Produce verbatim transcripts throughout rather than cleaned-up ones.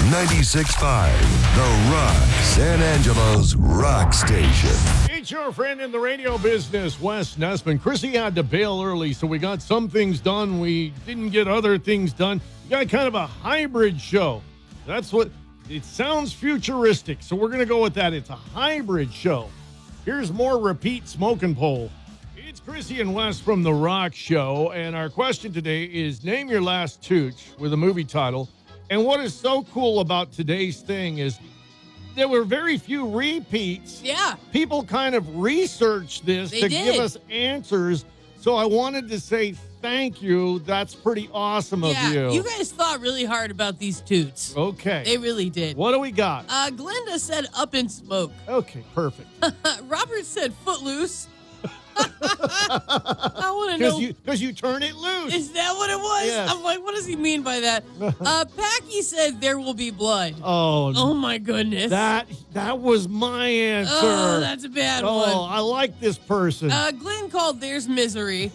ninety-six point five, The Rock, San Angelo's Rock Station. It's your friend in the radio business, Wes Nessman. Chrissy had to bail early, so we got some things done. We didn't get other things done. We got kind of a hybrid show. That's what it sounds futuristic, so we're going to go with that. It's a hybrid show. Here's more repeat smoking poll. It's Chrissy and Wes from The Rock Show, and our question today is name your last tooch with a movie title. And what is so cool about today's thing is there were very few repeats. Yeah. People kind of researched this They to did. give us answers. So I wanted to say thank you. That's pretty awesome Yeah, of you. you guys thought really hard about these toots. Okay. They really did. What do we got? Uh, Glenda said Up in Smoke. Okay, perfect. Robert said Footloose. I want to know. Because you, 'cause you turn it loose. Is that what it was? Yes. I'm like, what does he mean by that? Uh, Packy said There Will Be Blood. Oh, Oh, my goodness. that that was my answer. Oh, that's a bad Oh, one. I like this person. Uh, Glenn called There's Misery.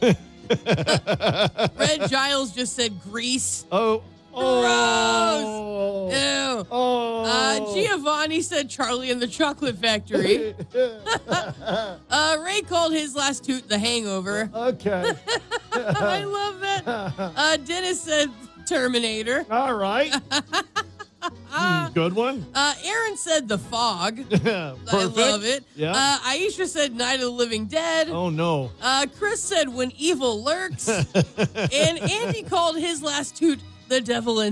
Red Giles just said Grease. oh, oh, Ew. oh. Uh, Giovanni said Charlie and the Chocolate Factory. uh, Ray called his last toot The Hangover. Okay. I love that. Uh, Dennis said Terminator. All right. Hmm, good one. Uh, Aaron said The Fog. Perfect. I love it. Yeah. Uh, Aisha said Night of the Living Dead. Oh, no. Uh, Chris said When Evil Lurks. And Andy called his last toot The Devil in